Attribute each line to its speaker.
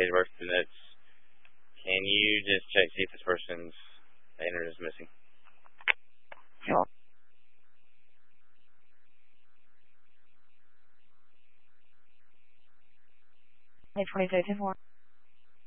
Speaker 1: date of birth, the notes. Can you just check see if this person's internet is missing?
Speaker 2: Sure. May 2034.